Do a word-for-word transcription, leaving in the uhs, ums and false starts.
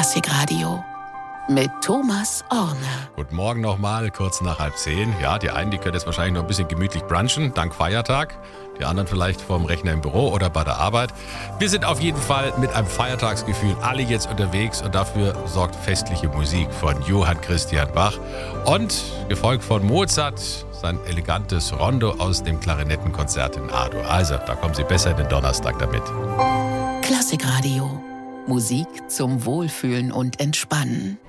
Klassikradio mit Thomas Orne. Guten Morgen nochmal, kurz nach halb zehn. Ja, die einen, die können jetzt wahrscheinlich noch ein bisschen gemütlich brunchen, dank Feiertag. Die anderen vielleicht vorm Rechner im Büro oder bei der Arbeit. Wir sind auf jeden Fall mit einem Feiertagsgefühl alle jetzt unterwegs und dafür sorgt festliche Musik von Johann Christian Bach und gefolgt von Mozart, sein elegantes Rondo aus dem Klarinettenkonzert in A-Dur. Also, da kommen Sie besser in den Donnerstag damit. Klassikradio. Musik zum Wohlfühlen und Entspannen.